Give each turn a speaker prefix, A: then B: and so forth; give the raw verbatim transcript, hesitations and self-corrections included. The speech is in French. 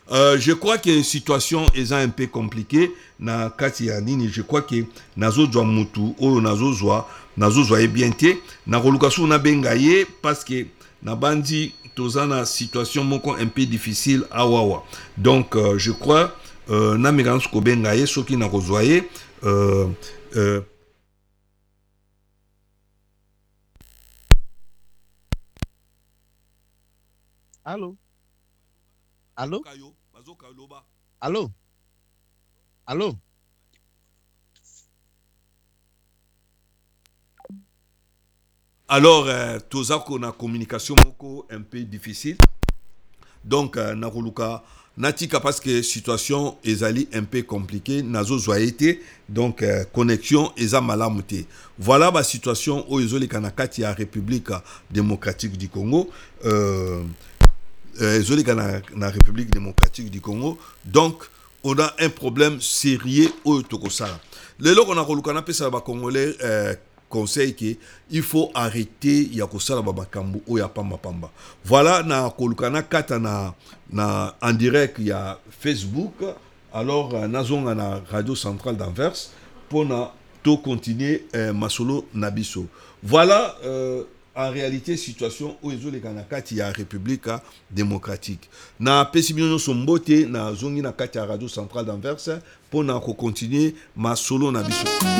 A: Euh, je crois que situation est un peu compliquée na kati ya nini. Je crois que nazo jwa mutu o nazo jwa nazo jwa ebiente na kolukasu na bengaye parce que na bandi tozana situation moko un peu difficile awawa. Donc euh, je crois euh, na migans ko bengaye soki na kozwaye euh, euh,
B: Allô? Allô?
A: kayo bazoka loba.
B: Allô? Allô?
A: Alors euh, tozako na communication moko un peu difficile. Donc euh, nakoluka natika parce que situation ezali un peu compliquée nazo zoaité donc euh, connexion eza malamu te. Voilà la situation au ezoleka na kati ya République démocratique du Congo. Euh, euh, ezoleka na, na République démocratique du Congo. Donc on a un problème sérieux au tokosala. Lelo on a koluka na pesa ba congolais euh, conseil que il faut arrêter ya kosala babakambu o ya pamba pamba. Voilà na kolukana kata na na en direct ya Facebook. Alors euh, nazonga na radio centrale d'Anvers pour na to continuer euh, masolo nabiso. Voilà euh, en réalité situation où ils ont les kanakati ya République démocratique. Na pesibino sombote na zongi na kati ya radio centrale d'Anvers pour na continuer masolo nabiso.